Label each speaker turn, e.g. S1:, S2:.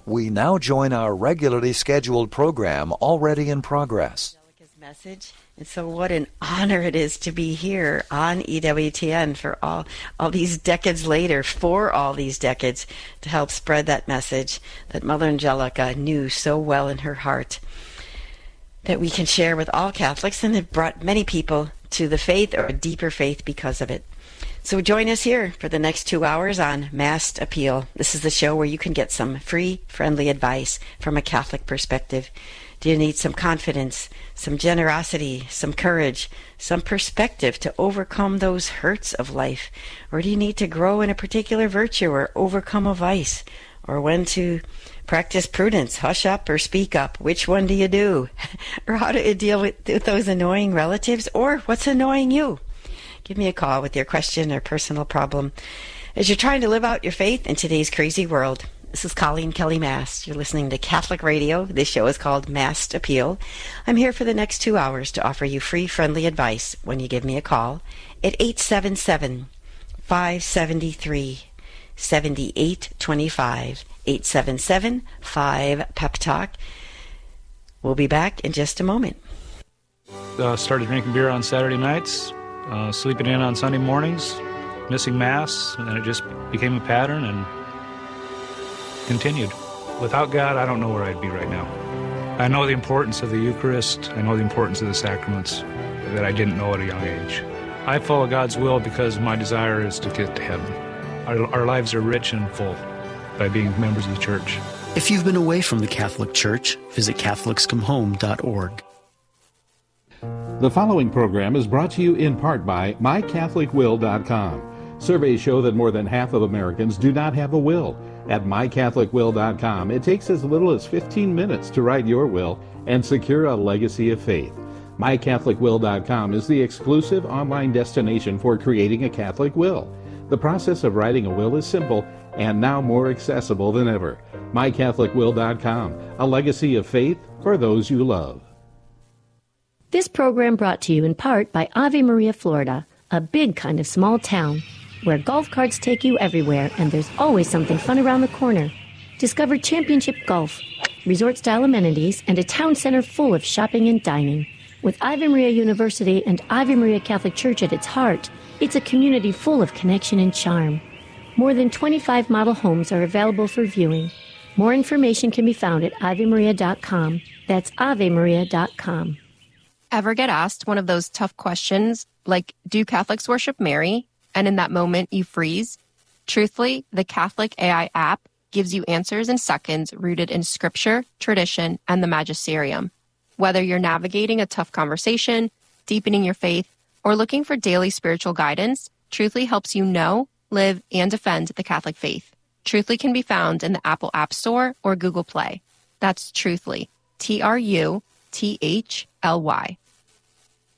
S1: We now join our regularly scheduled program already in progress.
S2: Message. And so what an honor it is to be here on EWTN for all these decades later, for all these decades, to help spread that message that Mother Angelica knew so well in her heart, that we can share with all Catholics, and have brought many people to the faith or a deeper faith because of it. So join us here for the next 2 hours on Masked Appeal. This is the show where you can get some free, friendly advice from a Catholic perspective. Do you need some confidence, some generosity, some courage, some perspective to overcome those hurts of life? Or do you need to grow in a particular virtue or overcome a vice? Or when to practice prudence, hush up or speak up? Which one do you do? Or how do you deal with those annoying relatives? Or what's annoying you? Give me a call with your question or personal problem as you're trying to live out your faith in today's crazy world. This is Colleen Kelly Mast. You're listening to Catholic Radio. This show is called Masked Appeal. I'm here for the next 2 hours to offer you free, friendly advice when you give me a call at 877-573-7825. 877-5-PEP-TALK. We'll be back in just a moment.
S3: Started drinking beer on Saturday nights, sleeping in on Sunday mornings, missing Mass, and it just became a pattern and continued. Without God, I don't know where I'd be right now. I know the importance of the Eucharist. I know the importance of the sacraments that I didn't know at a young age. I follow God's will because my desire is to get to heaven. Our lives are rich and full by being members of the Church.
S4: If you've been away from the Catholic Church, visit CatholicsComeHome.org.
S5: The following program is brought to you in part by MyCatholicWill.com. Surveys show that more than half of Americans do not have a will. At MyCatholicWill.com, it takes as little as 15 minutes to write your will and secure a legacy of faith. MyCatholicWill.com is the exclusive online destination for creating a Catholic will. The process of writing a will is simple and now more accessible than ever. MyCatholicWill.com, a legacy of faith for those you love.
S6: This program brought to you in part by Ave Maria, Florida, a big kind of small town where golf carts take you everywhere and there's always something fun around the corner. Discover championship golf, resort-style amenities, and a town center full of shopping and dining. With Ave Maria University and Ave Maria Catholic Church at its heart, it's a community full of connection and charm. More than 25 model homes are available for viewing. More information can be found at AveMaria.com. That's AveMaria.com.
S7: Ever get asked one of those tough questions, like, do Catholics worship Mary? And in that moment, you freeze? Truthfully, the Catholic AI app gives you answers in seconds rooted in scripture, tradition, and the magisterium. Whether you're navigating a tough conversation, deepening your faith, or looking for daily spiritual guidance, Truthfully helps you know, live, and defend the Catholic faith. Truthfully can be found in the Apple App Store or Google Play. That's Truthfully, Truthly.